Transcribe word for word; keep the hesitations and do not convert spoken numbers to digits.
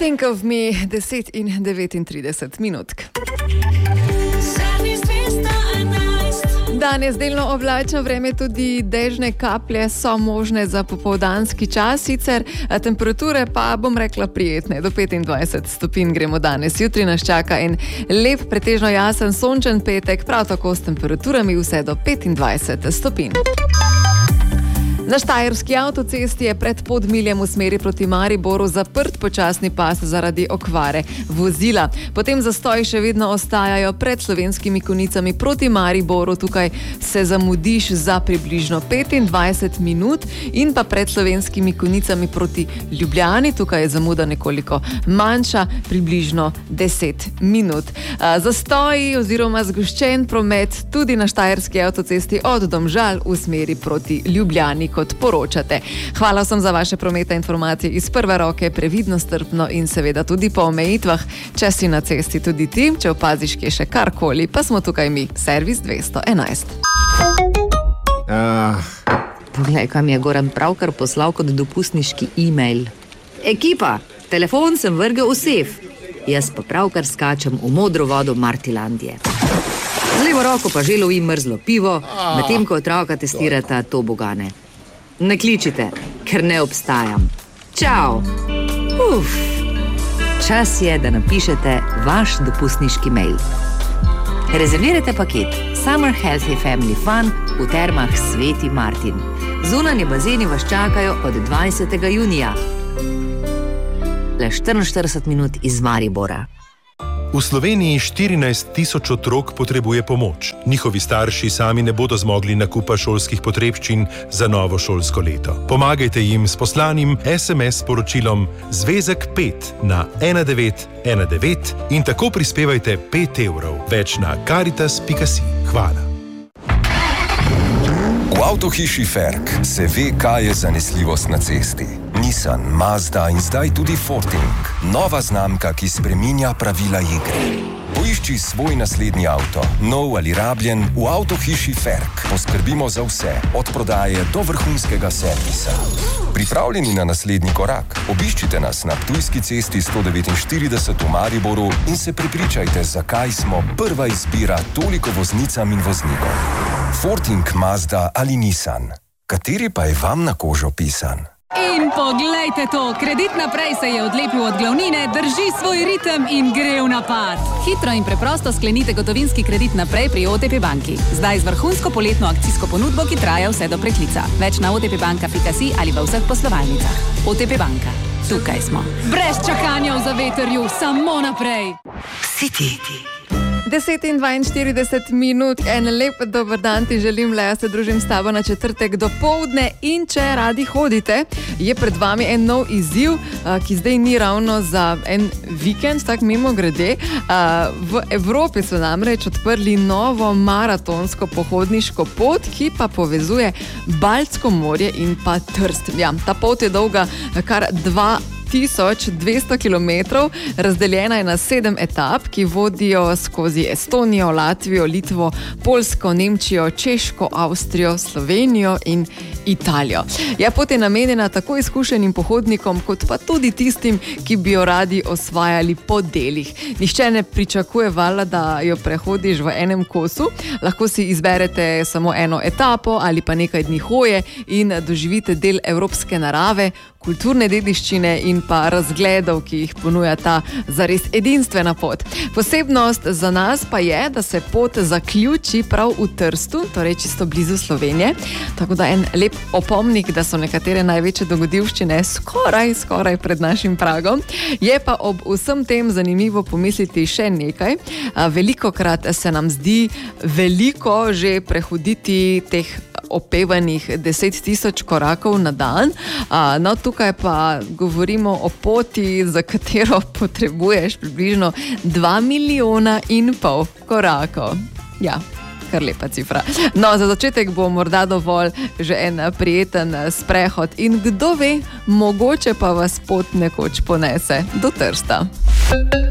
Think of me, deset in devetintrideset minutk. Danes delno oblačno vreme, tudi dežne kaplje so možne za popoldanski čas, sicer temperature pa, bom rekla, prijetne. Do petindvajset stopinj gremo danes. Jutri nas čaka en lep, pretežno jasen, sončen petek, prav tako s temperaturami vse do petindvajset stopinj. Na štajerski avtocesti je pred Podmiljem v smeri proti Mariboru zaprt počasni pas zaradi okvare vozila. Potem zastoji še vedno ostajajo pred Slovenskimi Konjicami proti Mariboru. Tukaj se zamudiš za približno petindvajset minut in pa pred Slovenskimi Konjicami proti Ljubljani. Tukaj je zamuda nekoliko manjša, približno deset minut. Zastoji oziroma zgoščen promet tudi na štajerski avtocesti od Domžal v smeri proti Ljubljani, kot poročate. Hvala vsem za vaše prometne informacije iz prve roke, previdno, strpno in seveda tudi po omejitvah, če si na cesti tudi ti, če opaziš kje še karkoli, pa smo tukaj mi, servis dvesto enajst. Uh. Poglej, kam je Goran pravkar poslal kot dopustniški e-mail. Ekipa, telefon sem vrgel v sef. Jaz pa pravkar skačem v modro vodo Martilandije. Z levo roko pa že lovim mrzlo pivo, medtem ko otroka testirata tobogane. Ne kličite, ker ne obstajam. Čau! Uf. Čas je, da napišete vaš dopustniški mail. Rezervirajte paket Summer Healthy Family Fun v termah Sveti Martin. Zunanje bazeni vas čakajo od dvajsetega junija. Le štiriinštirideset minut iz Maribora. V Sloveniji štirinajst tisoč otrok potrebuje pomoč. Njihovi starši sami ne bodo zmogli nakupa šolskih potrebščin za novo šolsko leto. Pomagajte jim s poslanim es em es sporočilom Zvezek pet na ena devet ena devet in tako prispevajte pet evrov. Več na karitas pika si. Hvala. V avtohiši Ferk se ve, kaj je zanesljivost na cesti. Nissan, Mazda in zdaj tudi Forting. Nova znamka, ki spreminja pravila igre. Poišči svoj naslednji avto, nov ali rabljen, v avtohiši Ferk. Poskrbimo za vse, od prodaje do vrhunskega servisa. Pripravljeni na naslednji korak? Obiščite nas na Ptujski cesti sto devetinštirideset v Mariboru in se prepričajte, zakaj smo prva izbira toliko voznicam in voznikom. Forting, Mazda ali Nissan. Kateri pa je vam na kožo pisan? In poglejte to, Kredit naprej se je odlepil od glavnine, drži svoj ritem in gre v napad. Hitro in preprosto sklenite gotovinski kredit naprej pri o te pe banki. Zdaj z vrhunsko poletno akcijsko ponudbo, ki traja vse do preklica. Več na o te pe banka pika si ali v vseh poslovalnicah. o te pe banka. Tukaj smo. Brez čakanja v zavetrju, samo naprej. City. deset in dvainštirideset minut, en lep dober dan ti želim, le jaz se družim s tabo na četrtek do povdne in če radi hodite, je pred vami en nov izziv, ki zdaj ni ravno za en vikend, tak mimo grede. V Evropi so namreč odprli novo maratonsko pohodniško pot, ki pa povezuje Baltsko morje in pa Trst. Ja, ta pot je dolga kar dva tisoč dvesto kilometrov, razdeljena je na sedem etap, ki vodijo skozi Estonijo, Latvijo, Litvo, Poljsko, Nemčijo, Češko, Avstrijo, Slovenijo in Italijo. Ja, pot je namenjena tako izkušenim pohodnikom, kot pa tudi tistim, ki bi jo radi osvajali po delih. Nihče ne pričakuje valjda, da jo prehodiš v enem kosu, lahko si izberete samo eno etapo ali pa nekaj dni hoje in doživite del evropske narave, kulturne dediščine in pa razgledov, ki jih ponuja ta zares edinstvena pot. Posebnost za nas pa je, da se pot zaključi prav v Trstu, torej čisto blizu Slovenije, tako da en lep opomnik, da so nekatere največje dogodivščine skoraj, skoraj pred našim pragom. Je pa ob vsem tem zanimivo pomisliti še nekaj. Velikokrat se nam zdi veliko že prehoditi teh opevanih deset tisoč korakov na dan. No, tukaj pa govorimo o poti, za katero potrebuješ približno dva milijona in pol korakov. Ja, kar lepa cifra. No, za začetek bo morda dovolj že en prijeten sprehod in kdo ve, mogoče pa vas pot nekoč ponese do Trsta.